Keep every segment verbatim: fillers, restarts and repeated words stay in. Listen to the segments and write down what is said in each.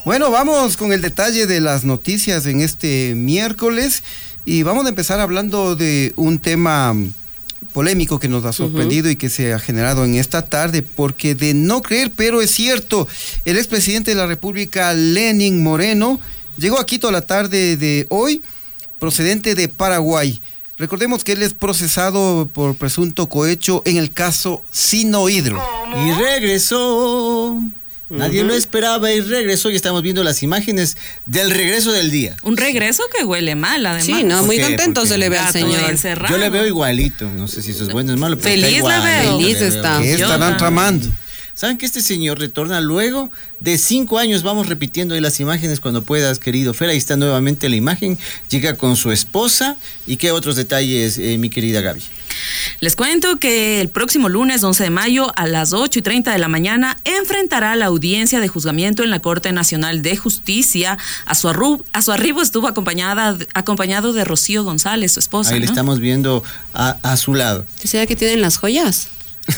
Bueno, vamos con el detalle de las noticias en este miércoles y vamos a empezar hablando de un tema polémico que nos ha sorprendido uh-huh. y que se ha generado en esta tarde, porque de no creer, pero es cierto, el expresidente de la República, Lenín Moreno, llegó a Quito a la tarde de hoy, procedente de Paraguay. Recordemos que él es procesado por presunto cohecho en el caso Sinohydro. Y regresó... Nadie uh-huh. lo esperaba y regresó, y estamos viendo las imágenes del regreso del día. Un regreso que huele mal, además. Sí, no, muy contento se le ve al señor. Encerrado. Yo le veo igualito, no sé si eso es bueno o es malo, pero feliz está igual, le veo. Feliz está. ¿Qué estarán tramando? ¿Saben que este señor retorna luego de cinco años? Vamos repitiendo ahí las imágenes cuando puedas, querido Fer. Ahí está nuevamente la imagen. Llega con su esposa. ¿Y qué otros detalles, eh, mi querida Gaby? Les cuento que el próximo lunes once de mayo a las ocho y treinta de la mañana enfrentará la audiencia de juzgamiento en la Corte Nacional de Justicia. A su, arru- a su arribo estuvo acompañada, acompañado de Rocío González, su esposa. Ahí le ¿no? estamos viendo a, a su lado. ¿Será que tienen las joyas?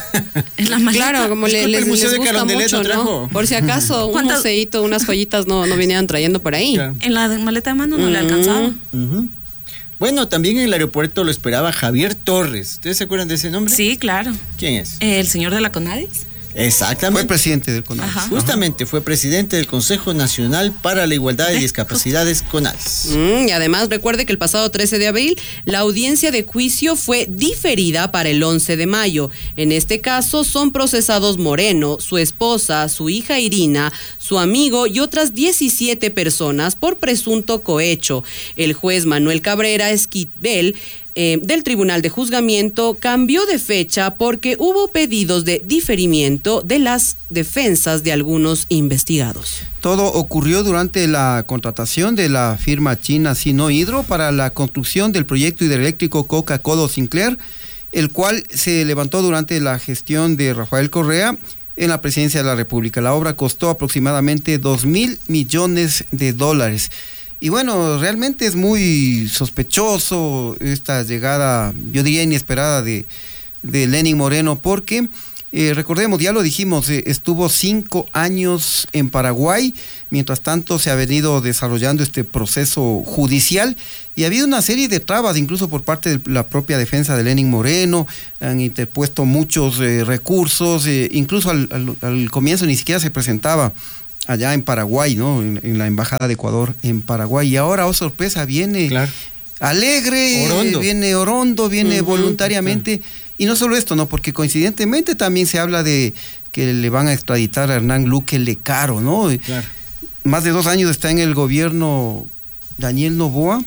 En la maleta. Claro, como le, les, les de gusta mucho, ¿no? Por si acaso un museíto, unas joyitas no, no vinieron trayendo por ahí. Claro. En la maleta de mano no uh-huh. le alcanzaba. Uh-huh. Bueno, también en el aeropuerto lo esperaba Javier Torres. ¿Ustedes se acuerdan de ese nombre? Sí, claro. ¿Quién es? El señor de la CONADIS. Exactamente. Fue presidente del CONADIS. Ajá. Justamente fue presidente del Consejo Nacional para la Igualdad y Discapacidades, CONADIS. Mm, y además recuerde que el pasado trece de abril la audiencia de juicio fue diferida para el once de mayo. En este caso son procesados Moreno, su esposa, su hija Irina, su amigo y otras diecisiete personas por presunto cohecho. El juez Manuel Cabrera Esquivel Eh, del Tribunal de Juzgamiento cambió de fecha porque hubo pedidos de diferimiento de las defensas de algunos investigados. Todo ocurrió durante la contratación de la firma china Sinohydro para la construcción del proyecto hidroeléctrico Coca-Codo Sinclair, el cual se levantó durante la gestión de Rafael Correa en la presidencia de la República. La obra costó aproximadamente dos mil millones de dólares. Y bueno, realmente es muy sospechoso esta llegada, yo diría inesperada, de, de Lenín Moreno, porque eh, recordemos, ya lo dijimos, eh, estuvo cinco años en Paraguay, mientras tanto se ha venido desarrollando este proceso judicial y ha habido una serie de trabas, incluso por parte de la propia defensa de Lenín Moreno, han interpuesto muchos eh, recursos, eh, incluso al, al, al comienzo ni siquiera se presentaba allá en Paraguay, ¿no? En, en la Embajada de Ecuador en Paraguay. Y ahora, oh sorpresa, viene claro. alegre, Orondo. viene Orondo, viene uh-huh, voluntariamente. Claro. Y no solo esto, ¿no? Porque coincidentemente también se habla de que le van a extraditar a Hernán Luque Lecaro, ¿no? Claro. Más de dos años está en el gobierno Daniel Noboa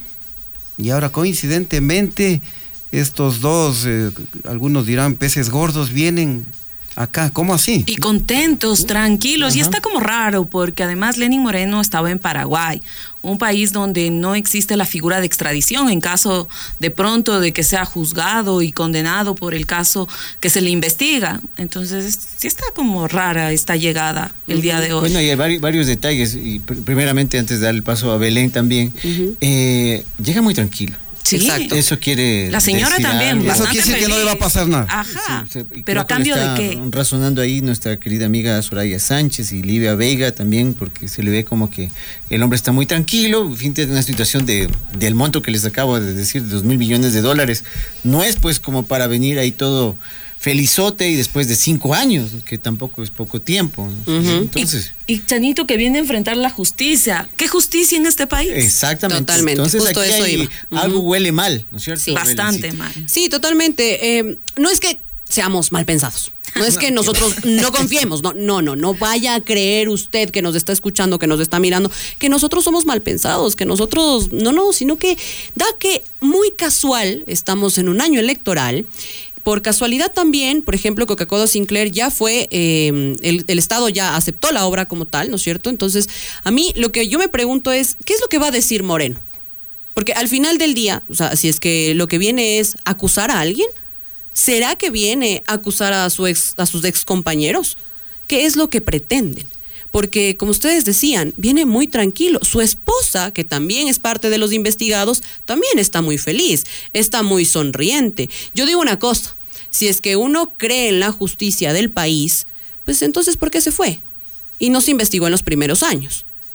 y ahora coincidentemente estos dos, eh, algunos dirán peces gordos, vienen acá. ¿Cómo así? Y contentos, tranquilos. Uh-huh. Y está como raro porque además Lenín Moreno estaba en Paraguay, un país donde no existe la figura de extradición en caso de pronto de que sea juzgado y condenado por el caso que se le investiga. Entonces sí está como rara esta llegada el uh-huh. día de hoy. Bueno, y hay varios, varios detalles. Y primeramente, antes de dar el paso a Belén también, uh-huh. eh, llega muy tranquilo. Sí. Exacto. Eso quiere la señora decir también. Algo. Eso quiere decir que no le va a pasar nada. Ajá. Sí, sí, pero a cambio de qué. Razonando ahí nuestra querida amiga Soraya Sánchez y Livia Veiga también, porque se le ve como que el hombre está muy tranquilo. Fin de una situación de del monto que les acabo de decir, de dos mil millones de dólares. No es pues como para venir ahí todo felizote y después de cinco años, que tampoco es poco tiempo, ¿no? Uh-huh. Entonces, y, y Chanito, que viene a enfrentar la justicia. ¿Qué justicia en este país? Exactamente. Totalmente. Entonces Justo aquí eso hay, iba. algo uh-huh. huele mal, ¿no es cierto? Sí, bastante mal. Sí, totalmente. Eh, no es que seamos mal pensados. No es que nosotros no confiemos, no, no, no, no vaya a creer usted que nos está escuchando, que nos está mirando, que nosotros somos mal pensados, que nosotros, no, no, sino que da que muy casual, estamos en un año electoral. Por casualidad también, por ejemplo, Coca-Cola Sinclair ya fue, eh, el, el Estado ya aceptó la obra como tal, ¿no es cierto? Entonces, a mí lo que yo me pregunto es, ¿qué es lo que va a decir Moreno? Porque al final del día, o sea, si es que lo que viene es acusar a alguien, ¿será que viene a acusar a, su ex, a sus ex compañeros? ¿Qué es lo que pretenden? Porque, como ustedes decían, viene muy tranquilo. Su esposa, que también es parte de los investigados, también está muy feliz, está muy sonriente. Yo digo una cosa, si es que uno cree en la justicia del país, pues entonces, ¿por qué se fue? Y no se investigó en los primeros años.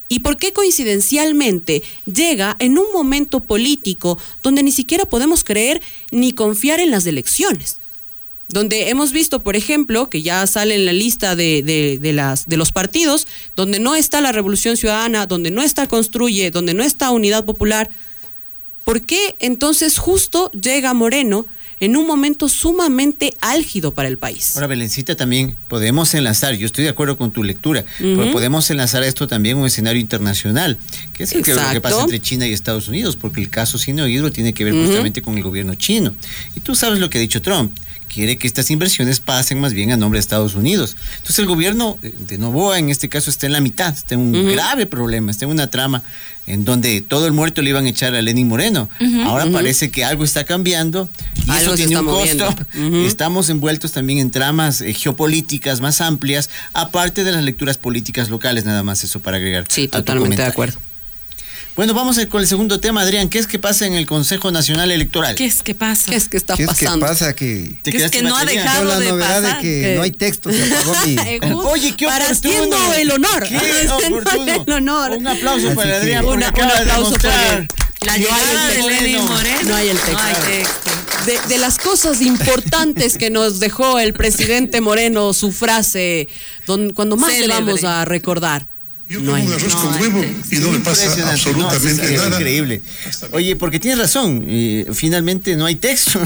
¿Y por qué coincidencialmente llega en un momento político donde ni siquiera podemos creer ni confiar en las elecciones? Donde hemos visto, por ejemplo, que ya sale en la lista de, de, de, las, de los partidos, donde no está la Revolución Ciudadana, donde no está Construye, donde no está Unidad Popular. ¿Por qué entonces justo llega Moreno en un momento sumamente álgido para el país? Ahora, Belencita, también podemos enlazar, yo estoy de acuerdo con tu lectura, uh-huh. pero podemos enlazar esto también a un escenario internacional, que es el que, lo que pasa entre China y Estados Unidos, porque el caso Sinohydro tiene que ver uh-huh. justamente con el gobierno chino. Y tú sabes lo que ha dicho Trump. Quiere que estas inversiones pasen más bien a nombre de Estados Unidos. Entonces el gobierno de Noboa en este caso está en la mitad, está en un uh-huh. grave problema, está en una trama en donde todo el muerto le iban a echar a Lenín Moreno. Uh-huh. Ahora uh-huh. parece que algo está cambiando y algo eso tiene un moviendo. costo. Uh-huh. Estamos envueltos también en tramas eh, geopolíticas más amplias, aparte de las lecturas políticas locales, nada más eso para agregar. Sí, totalmente de acuerdo. Bueno, vamos a ir con el segundo tema, Adrián. ¿Qué es que pasa en el Consejo Nacional Electoral? ¿Qué es que pasa? ¿Qué es que está ¿Qué pasando? ¿Qué es que pasa? Que, ¿Qué es que no ha dejado la de novedad pasar? de que ¿Qué? no hay texto. Se apagó mi... Oye, qué para oportuno. haciendo el honor. Qué oportuno. El honor. Un aplauso Así para que- Adrián porque Una- acaba un aplauso de demostrar. La No hay llegada el de texto. Lenín Moreno. No hay el texto. No hay texto. De, de las cosas importantes que nos dejó el presidente Moreno, su frase, don, cuando más le Célebre. vamos a recordar. Yo No como hay- un arroz no con hay huevo texto. y no me pasa Impresionante, no, absolutamente es, es nada. increíble. Oye, porque tienes razón, eh, finalmente no hay texto.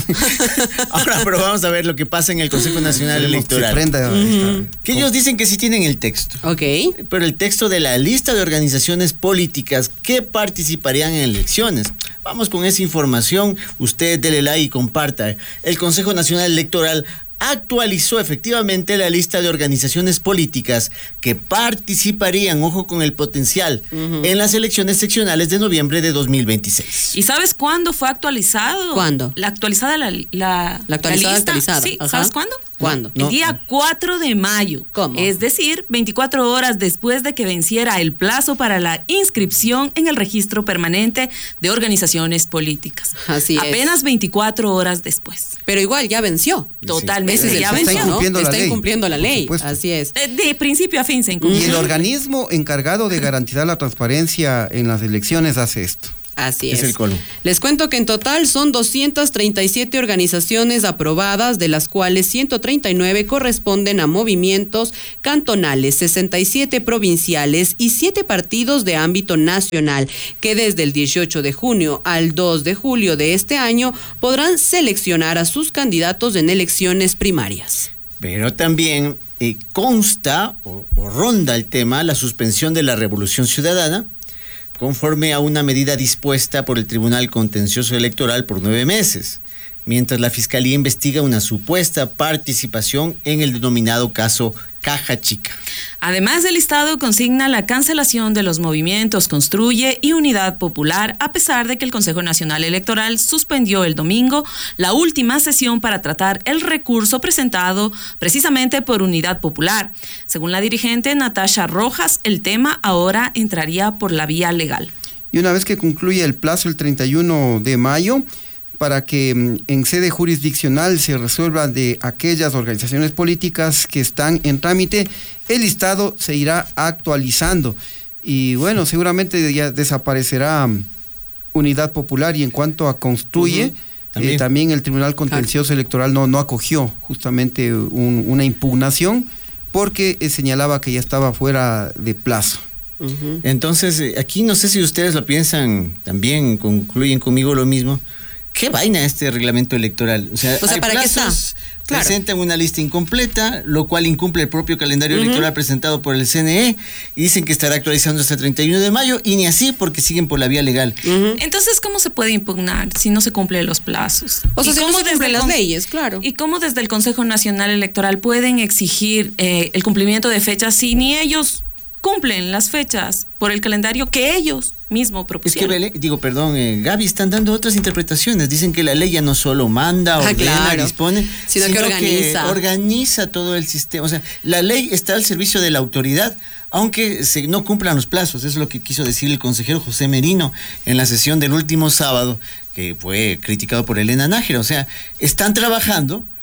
Ahora, pero vamos a ver lo que pasa en el Consejo Nacional Se Electoral. prenda Uh-huh. esta- Que ellos dicen que sí tienen el texto. Ok. Pero el texto de la lista de organizaciones políticas que participarían en elecciones. Vamos con esa información. Usted dele like y comparta. El Consejo Nacional Electoral actualizó efectivamente la lista de organizaciones políticas que participarían, ojo con el potencial, uh-huh. en las elecciones seccionales de noviembre de dos mil veintiséis. ¿Y sabes cuándo fue actualizado? ¿Cuándo? La actualizada, la, la, La actualizada, lista. actualizada. Sí, Ajá. ¿sabes cuándo? ¿Cuándo? El No. día cuatro de mayo. ¿Cómo? Es decir, veinticuatro horas después de que venciera el plazo para la inscripción en el registro permanente de organizaciones políticas. Así es. Apenas veinticuatro horas después. Pero igual ya venció. Totalmente, Ese es el ya punto, venció. Está incumpliendo ¿no? la Está ley, incumpliendo la por ley. supuesto. Así es. Eh, De principio a fin se Y incumplió. el organismo encargado de garantizar la transparencia en las elecciones hace esto. Así Es es. el colmo. Les cuento que en total son doscientas treinta y siete organizaciones aprobadas, de las cuales ciento treinta y nueve corresponden a movimientos cantonales, sesenta y siete provinciales y siete partidos de ámbito nacional, que desde el dieciocho de junio al dos de julio de este año podrán seleccionar a sus candidatos en elecciones primarias. Pero también eh, consta o, o ronda el tema la suspensión de la Revolución Ciudadana, conforme a una medida dispuesta por el Tribunal Contencioso Electoral por nueve meses, mientras la Fiscalía investiga una supuesta participación en el denominado caso Caja Chica. Además, el listado consigna la cancelación de los movimientos Construye y Unidad Popular, a pesar de que el Consejo Nacional Electoral suspendió el domingo la última sesión para tratar el recurso presentado precisamente por Unidad Popular. Según la dirigente Natasha Rojas, el tema ahora entraría por la vía legal. Y una vez que concluya el plazo el treinta y uno de mayo, para que mm, en sede jurisdiccional se resuelva de aquellas organizaciones políticas que están en trámite, el listado se irá actualizando. Y bueno, seguramente ya desaparecerá mm, Unidad Popular, y en cuanto a Construye, Uh-huh. También. eh, también el Tribunal Contencioso Electoral no, no acogió justamente un- una impugnación porque eh, señalaba que ya estaba fuera de plazo. Uh-huh. Entonces, eh, aquí no sé si ustedes lo piensan también, concluyen conmigo lo mismo. ¿Qué vaina este reglamento electoral? O sea, O sea, hay ¿para qué plazos, está? Claro. presentan una lista incompleta, lo cual incumple el propio calendario Uh-huh. electoral presentado por el C N E, y dicen que estará actualizando hasta el treinta y uno de mayo, y ni así porque siguen por la vía legal. Uh-huh. Entonces, ¿cómo se puede impugnar si no se cumplen los plazos? O sea, ¿Y si no cómo se desde cumplen el las con- leyes, claro. ¿Y cómo desde el Consejo Nacional Electoral pueden exigir eh, el cumplimiento de fechas si ni ellos cumplen las fechas por el calendario que ellos mismos Es que, propusieron? Belé- digo, perdón, eh, Gaby, están dando otras interpretaciones. Dicen que la ley ya no solo manda, Ah, ordena, claro. dispone, Sino que organiza. organiza todo el sistema. O sea, la ley está al servicio de la autoridad, aunque se no cumplan los plazos. Eso es lo que quiso decir el consejero José Merino en la sesión del último sábado, que fue criticado por Elena Nájera. O sea, están trabajando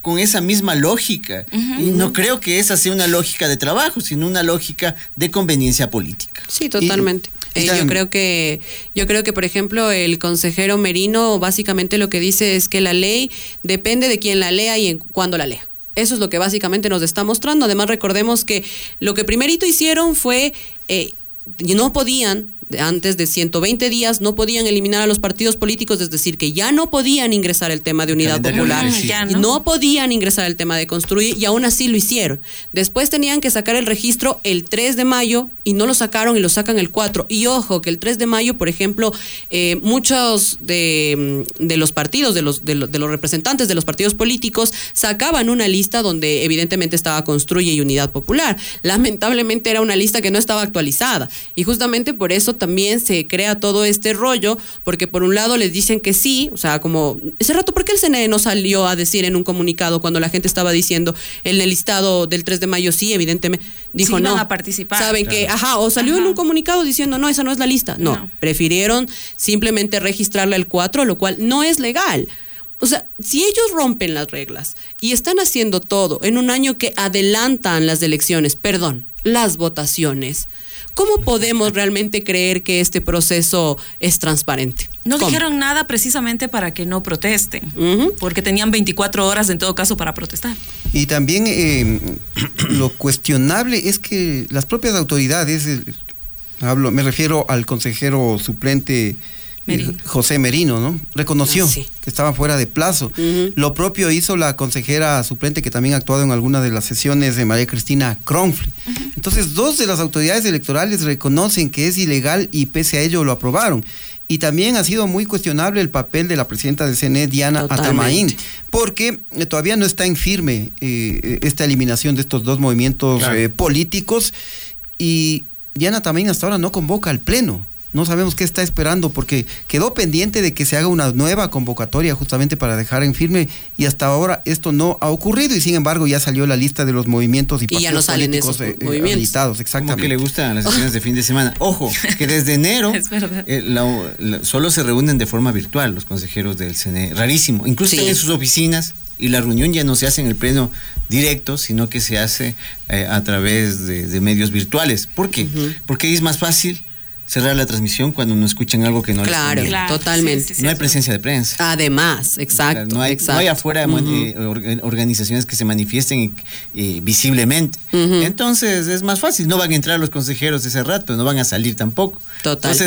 con esa misma lógica. Uh-huh. Y no creo que esa sea una lógica de trabajo, sino una lógica de conveniencia política. Sí, totalmente. Y, eh, yo creo que, yo creo que, por ejemplo, el consejero Merino básicamente lo que dice es que la ley depende de quién la lea y en cuándo la lea. Eso es lo que básicamente nos está mostrando. Además, recordemos que lo que primerito hicieron fue, eh, no podían, antes de ciento veinte días, no podían eliminar a los partidos políticos, es decir, que ya no podían ingresar el tema de Unidad Popular, ya no. no podían ingresar el tema de Construir, y aún así lo hicieron. Después tenían que sacar el registro el tres de mayo y no lo sacaron y lo sacan el cuatro. Y ojo, que el tres de mayo, por ejemplo, eh, muchos de, de los partidos, de los, de, los, de los representantes de los partidos políticos, sacaban una lista donde evidentemente estaba Construye y Unidad Popular. Lamentablemente era una lista que no estaba actualizada, y justamente por eso también se crea todo este rollo, porque por un lado les dicen que sí, o sea, como ese rato, ¿por qué el C N E no salió a decir en un comunicado cuando la gente estaba diciendo en el listado del tres de mayo? Sí, evidentemente dijo sí, no. Van a participar. Saben claro. que, ajá, o salió ajá. en un comunicado diciendo no, esa no es la lista. No, no. prefirieron simplemente registrarla el cuatro, lo cual no es legal. O sea, si ellos rompen las reglas y están haciendo todo en un año que adelantan las elecciones, perdón, las votaciones, ¿cómo podemos realmente creer que este proceso es transparente? No ¿Cómo? Dijeron nada precisamente para que no protesten, uh-huh. porque tenían veinticuatro horas en todo caso para protestar. Y también eh, lo cuestionable es que las propias autoridades, eh, hablo, me refiero al consejero suplente Merino. José Merino, ¿no? Reconoció ah, sí. que estaba fuera de plazo. Uh-huh. Lo propio hizo la consejera suplente, que también ha actuado en alguna de las sesiones, de María Cristina Kronfle. Uh-huh. Entonces, dos de las autoridades electorales reconocen que es ilegal y pese a ello lo aprobaron. Y también ha sido muy cuestionable el papel de la presidenta del C N E, Diana Totalmente. Atamaín, porque eh, todavía no está en firme eh, esta eliminación de estos dos movimientos claro. eh, políticos, y Diana Atamaín hasta ahora no convoca al pleno. No sabemos qué está esperando, porque quedó pendiente de que se haga una nueva convocatoria justamente para dejar en firme, y hasta ahora esto no ha ocurrido, y sin embargo ya salió la lista de los movimientos y, y ya no salen esos eh, movimientos habilitados, exactamente. Como que le gustan las sesiones de fin de semana. Ojo, que desde enero eh, la, la, solo se reúnen de forma virtual los consejeros del C N E, rarísimo, incluso sí. en sus oficinas, y la reunión ya no se hace en el pleno directo, sino que se hace eh, a través de, de medios virtuales. ¿Por qué? Uh-huh. Porque es más fácil cerrar la transmisión cuando no escuchan algo que no claro, les conviene. Claro, totalmente. Sí, sí, sí, no hay presencia de prensa. Además, exacto. Claro, no, hay, exacto. no hay afuera uh-huh. eh, organizaciones que se manifiesten eh, visiblemente. Uh-huh. Entonces es más fácil. No van a entrar los consejeros ese rato, no van a salir tampoco. Total. Entonces,